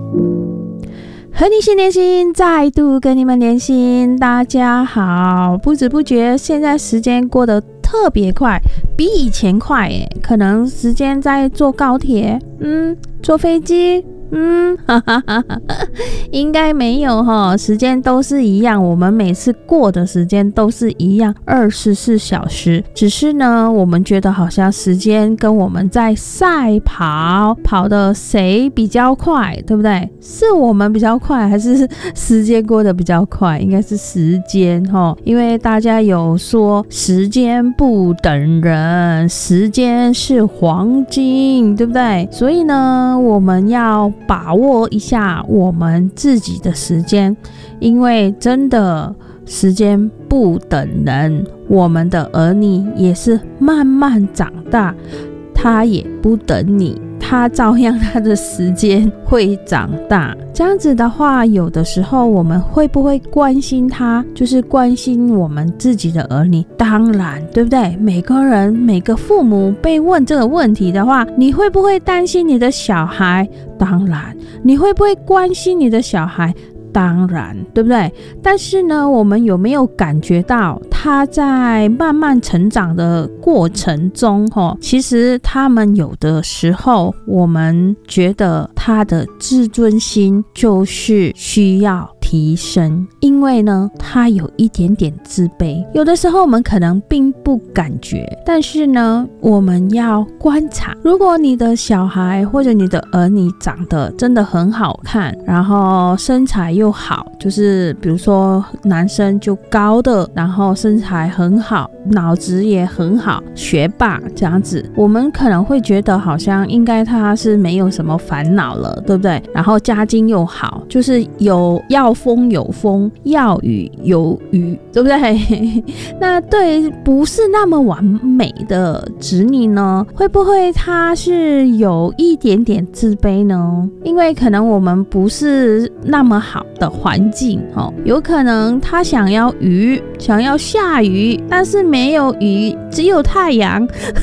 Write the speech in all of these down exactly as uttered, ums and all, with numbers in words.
和你心连心，再度跟你们连心。大家好，不知不觉现在时间过得特别快，比以前快耶。可能时间在坐高铁，嗯，坐飞机，嗯，哈哈哈哈，应该没有齁，时间都是一样，我们每次过的时间都是一样，二十四小时。只是呢，我们觉得好像时间跟我们在赛跑，跑的谁比较快，对不对？是我们比较快，还是时间过得比较快？应该是时间齁，因为大家有说时间不等人，时间是黄金，对不对？所以呢，我们要把握一下我们自己的时间，因为真的时间不等人，我们的儿女也是慢慢长大，他也不等你，他照样他的时间会长大。这样子的话，有的时候我们会不会关心他，就是关心我们自己的儿女？当然，对不对？每个人每个父母被问这个问题的话，你会不会担心你的小孩？当然。你会不会关心你的小孩？当然，对不对？但是呢，我们有没有感觉到他在慢慢成长的过程中，哦，其实他们有的时候，我们觉得他的自尊心就是需要提升，因为呢，他有一点点自卑。有的时候我们可能并不感觉，但是呢，我们要观察。如果你的小孩或者你的儿女长得真的很好看，然后身材又好，就是比如说男生就高的，然后身材很好，脑子也很好，学霸这样子，我们可能会觉得好像应该他是没有什么烦恼了，对不对？然后家境又好，就是有要风有风，要雨有雨，对不对？那对不是那么完美的子女呢，会不会他是有一点点自卑呢？因为可能我们不是那么好的环境，哦，有可能他想要雨，想要下雨，但是没有雨，只有太阳。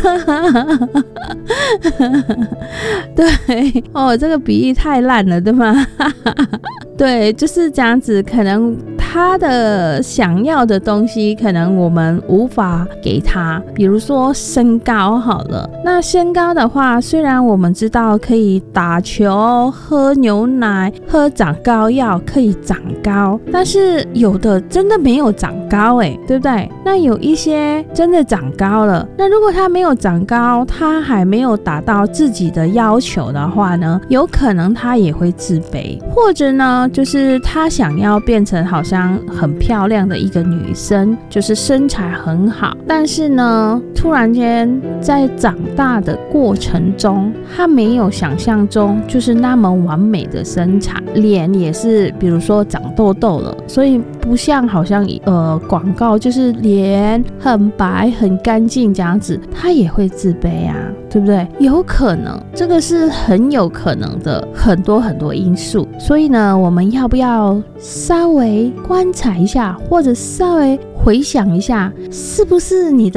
对哦，这个比喻太烂了，对吗？对，就是这样子，可能他的想要的东西可能我们无法给他，比如说身高好了，那身高的话，虽然我们知道可以打球、喝牛奶、喝长高药可以长高，但是有的真的没有长高耶，对不对？那有一些真的长高了，那如果他没有长高，他还没有达到自己的要求的话呢，有可能他也会自卑，或者呢就是他想要变成好像很漂亮的一个女生，就是身材很好，但是呢突然间在长大的过程中，他没有想象中就是那么完美的身材，脸也是比如说长痘痘了，所以不像好像呃广告就是脸很白很干净这样子，他也会自卑啊，对不对？有可能，这个是很有可能的，很多很多因素。所以呢，我们要不要稍微观察一下，或者稍微回想一下，是不是你的